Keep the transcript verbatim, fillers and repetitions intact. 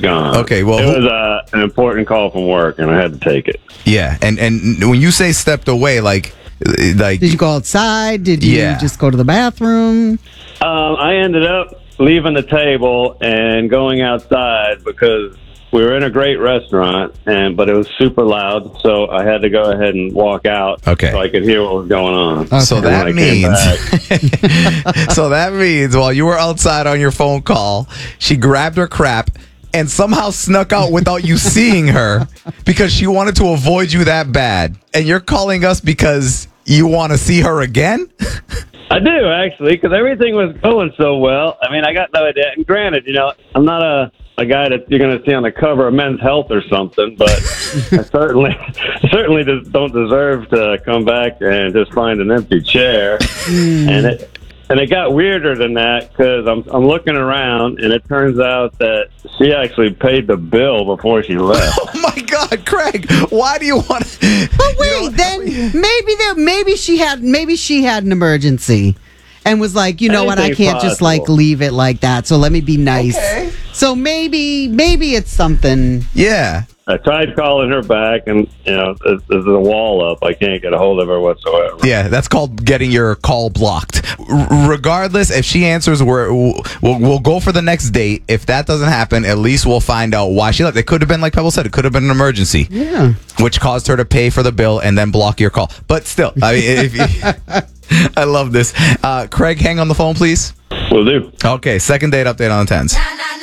gone. Okay, well, it who- was uh, an important call from work, and I had to take it. Yeah, and and when you say stepped away, like like Did you go outside? Did you Yeah. just go to the bathroom? Um, I ended up leaving the table and going outside because we were in a great restaurant, and but it was super loud, so I had to go ahead and walk out Okay. so I could hear what was going on. So And that when I came means, back- so that means while you were outside on your phone call, she grabbed her crap and somehow snuck out without you seeing her because she wanted to avoid you that bad. And you're calling us because you want to see her again? I do, actually, because everything was going so well. I mean, I got no idea. And granted, you know, I'm not a, a guy that you're going to see on the cover of Men's Health or something, but I certainly certainly just don't deserve to come back and just find an empty chair. And it and it got weirder than that because I'm I'm looking around, and it turns out that she actually paid the bill before she left. Oh my God, Craig! Why do you want? to... But wait, then maybe there, maybe she had, maybe she had an emergency, and was like, you know what, I Anything's can't just like possible. leave it like that. So let me be nice. Okay. So maybe, maybe it's something. Yeah. I tried calling her back, and you know, there's, there's a wall up. I can't get a hold of her whatsoever. Yeah, that's called getting your call blocked. R- regardless, if she answers, we're, we'll, we'll go for the next date. If that doesn't happen, at least we'll find out why she left. It could have been, like Pebble said, it could have been an emergency, Yeah. which caused her to pay for the bill and then block your call. But still, I mean, if you, I love this. Uh, Craig, hang on the phone, please. Will do. Okay, second date update on the tens. Na, na,